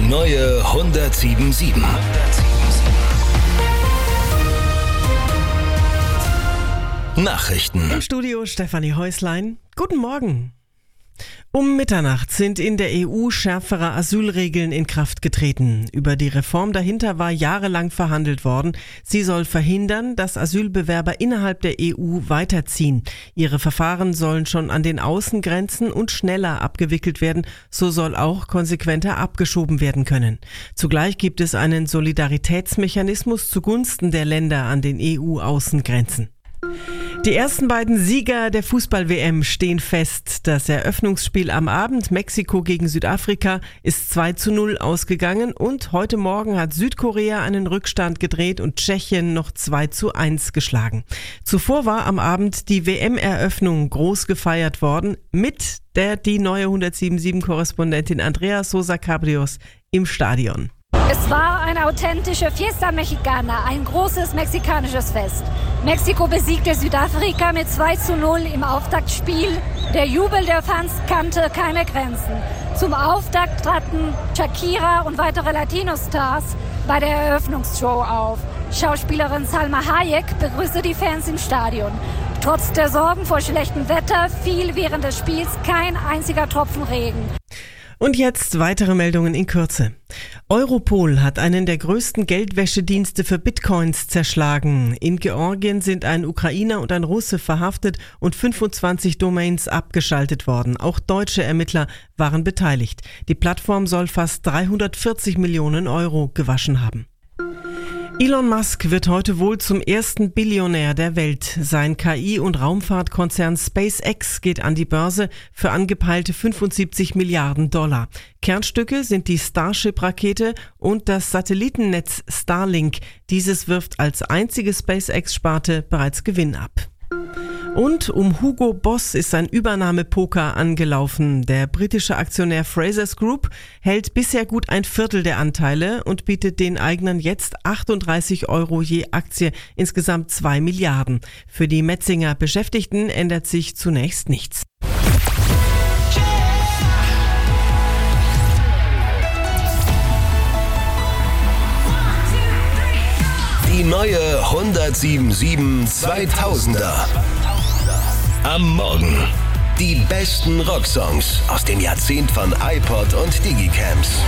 neue 107.7. Nachrichten. Im Studio Stefanie Häuslein. Guten Morgen. Um Mitternacht sind in der EU schärfere Asylregeln in Kraft getreten. Über die Reform dahinter war jahrelang verhandelt worden. Sie soll verhindern, dass Asylbewerber innerhalb der EU weiterziehen. Ihre Verfahren sollen schon an den Außengrenzen und schneller abgewickelt werden. So soll auch konsequenter abgeschoben werden können. Zugleich gibt es einen Solidaritätsmechanismus zugunsten der Länder an den EU-Außengrenzen. Die ersten beiden Sieger der Fußball-WM stehen fest. Das Eröffnungsspiel am Abend, Mexiko gegen Südafrika, ist 2:0 ausgegangen und heute Morgen hat Südkorea einen Rückstand gedreht und Tschechien noch 2:1 geschlagen. Zuvor war am Abend die WM-Eröffnung groß gefeiert worden, mit die neue 107.7-Korrespondentin Andrea Sosa Cabrios im Stadion. Es war eine authentische Fiesta Mexicana, ein großes mexikanisches Fest. Mexiko besiegte Südafrika mit 2:0 im Auftaktspiel. Der Jubel der Fans kannte keine Grenzen. Zum Auftakt traten Shakira und weitere Latino-Stars bei der Eröffnungsshow auf. Schauspielerin Salma Hayek begrüßte die Fans im Stadion. Trotz der Sorgen vor schlechtem Wetter fiel während des Spiels kein einziger Tropfen Regen. Und jetzt weitere Meldungen in Kürze. Europol hat einen der größten Geldwäschedienste für Bitcoins zerschlagen. In Georgien sind ein Ukrainer und ein Russe verhaftet und 25 Domains abgeschaltet worden. Auch deutsche Ermittler waren beteiligt. Die Plattform soll fast 340 Millionen Euro gewaschen haben. Elon Musk wird heute wohl zum ersten Billionär der Welt. Sein KI- und Raumfahrtkonzern SpaceX geht an die Börse für angepeilte 75 Milliarden $. Kernstücke sind die Starship-Rakete und das Satellitennetz Starlink. Dieses wirft als einzige SpaceX-Sparte bereits Gewinn ab. Und um Hugo Boss ist ein Übernahmepoker angelaufen. Der britische Aktionär Frasers Group hält bisher gut ein Viertel der Anteile und bietet den Eignern jetzt 38 Euro je Aktie, insgesamt 2 Milliarden. Für die Metzinger Beschäftigten ändert sich zunächst nichts. Die neue 107.7 2000er. Am Morgen. Die besten Rocksongs aus dem Jahrzehnt von iPod und Digicams.